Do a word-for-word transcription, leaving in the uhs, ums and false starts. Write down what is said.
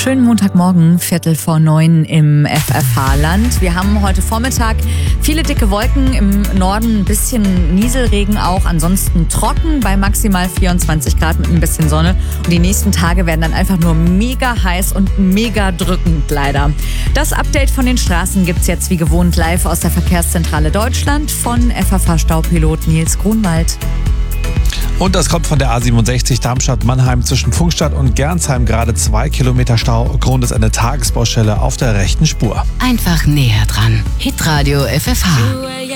Schönen Montagmorgen, Viertel vor neun im F F H-Land. Wir haben heute Vormittag viele dicke Wolken, im Norden ein bisschen Nieselregen auch, ansonsten trocken bei maximal vierundzwanzig Grad mit ein bisschen Sonne. Und die nächsten Tage werden dann einfach nur mega heiß und mega drückend leider. Das Update von den Straßen gibt's jetzt wie gewohnt live aus der Verkehrszentrale Deutschland von F F H-Staupilot Nils Grunwald. Und das kommt von der A siebenundsechzig Darmstadt-Mannheim zwischen Pfungstadt und Gernsheim. Gerade zwei Kilometer Stau. Grund ist eine Tagesbaustelle auf der rechten Spur. Einfach näher dran. Hitradio F F H.